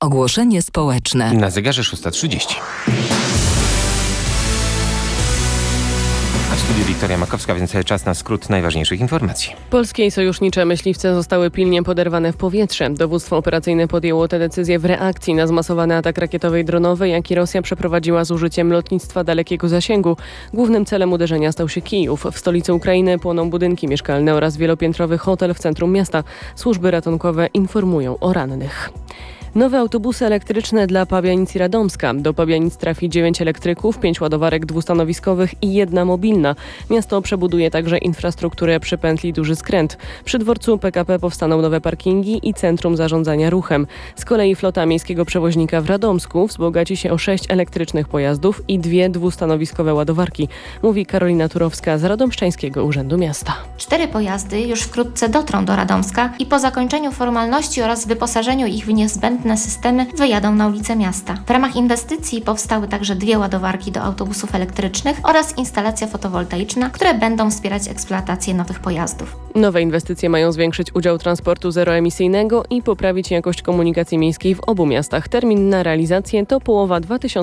Ogłoszenie społeczne. Na zegarze 6:30. A w studiu Wiktoria Makowska, więc czas na skrót najważniejszych informacji. Polskie i sojusznicze myśliwce zostały pilnie poderwane w powietrze. Dowództwo operacyjne podjęło tę decyzję w reakcji na zmasowany atak rakietowy i dronowy, jaki Rosja przeprowadziła z użyciem lotnictwa dalekiego zasięgu. Głównym celem uderzenia stał się Kijów. W stolicy Ukrainy płoną budynki mieszkalne oraz wielopiętrowy hotel w centrum miasta. Służby ratunkowe informują o rannych. Nowe autobusy elektryczne dla Pabianic i Radomska. Do Pabianic trafi 9 elektryków, 5 ładowarek dwustanowiskowych i 1 mobilna. Miasto przebuduje także infrastrukturę przy pętli Duży Skręt. Przy dworcu PKP powstaną nowe parkingi i centrum zarządzania ruchem. Z kolei flota miejskiego przewoźnika w Radomsku wzbogaci się o 6 elektrycznych pojazdów i 2 dwustanowiskowe ładowarki, mówi Karolina Turowska z Radomszczańskiego Urzędu Miasta. 4 pojazdy już wkrótce dotrą do Radomska i po zakończeniu formalności oraz wyposażeniu ich w niezbędne systemy wyjadą na ulice miasta. W ramach inwestycji powstały także 2 ładowarki do autobusów elektrycznych oraz instalacja fotowoltaiczna, które będą wspierać eksploatację nowych pojazdów. Nowe inwestycje mają zwiększyć udział transportu zeroemisyjnego i poprawić jakość komunikacji miejskiej w obu miastach. Termin na realizację to połowa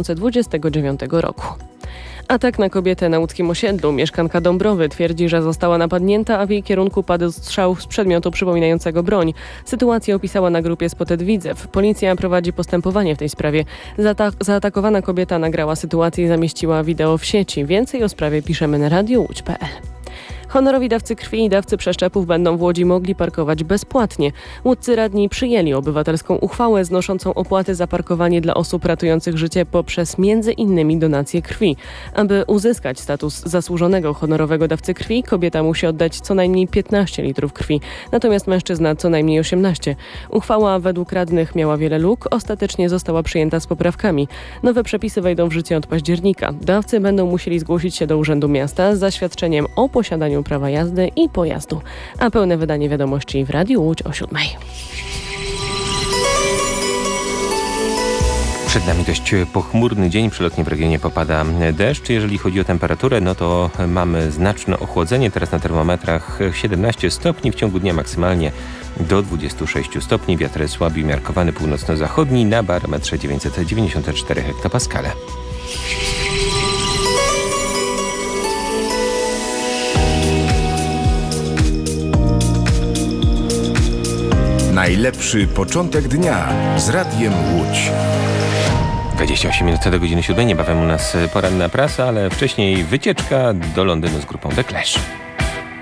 2029 roku. Atak na kobietę na łódzkim osiedlu. Mieszkanka Dąbrowy twierdzi, że została napadnięta, a w jej kierunku padł strzał z przedmiotu przypominającego broń. Sytuację opisała na grupie Spotted Widzew. Policja prowadzi postępowanie w tej sprawie. Zaatakowana kobieta nagrała sytuację i zamieściła wideo w sieci. Więcej o sprawie piszemy na radiowłódź.pl. Honorowi dawcy krwi i dawcy przeszczepów będą w Łodzi mogli parkować bezpłatnie. Łódzcy radni przyjęli obywatelską uchwałę znoszącą opłaty za parkowanie dla osób ratujących życie poprzez m.in. donację krwi. Aby uzyskać status zasłużonego honorowego dawcy krwi, kobieta musi oddać co najmniej 15 litrów krwi, natomiast mężczyzna co najmniej 18. Uchwała według radnych miała wiele luk, ostatecznie została przyjęta z poprawkami. Nowe przepisy wejdą w życie od października. Dawcy będą musieli zgłosić się do Urzędu Miasta z zaświadczeniem o posiadaniu prawa jazdy i pojazdu. A pełne wydanie wiadomości w Radiu Łódź o 7:00. Przed nami dość pochmurny dzień, przelotnie w regionie popada deszcz. Jeżeli chodzi o temperaturę, no to mamy znaczne ochłodzenie. Teraz na termometrach 17 stopni, w ciągu dnia maksymalnie do 26 stopni. Wiatr słaby umiarkowany północno-zachodni, na barometrze 994 hektopaskale. Najlepszy początek dnia z Radiem Łódź. 28 minut do godziny 7. Niebawem u nas poranna prasa, ale wcześniej wycieczka do Londynu z grupą The Clash.